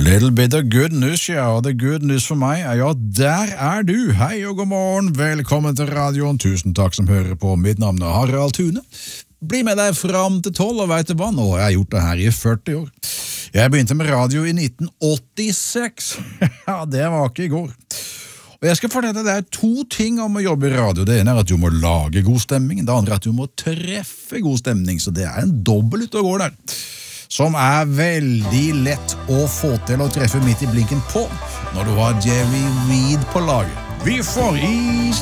Little bit of good news, ja, og the good news for meg ja, der du. Hei og god morgen, velkommen til radioen. Tusen takk som hører på. Mitt navn Harald Thune. Bli med deg fram til 12, og vet du hva? Nå har jeg gjort det her i 40 år. Jeg begynte med radio i 1986. Ja, det var ikke i går. Og jeg skal fortelle deg 2 ting om å jobbe i radio. Det ene at du må lage god stemning, det andre at du må treffe god stemning, så det en dobbelt ut og går der. Som veldig lett å få til å treffe midt i blinken på når du har Jerry Reed på laget. Vi får is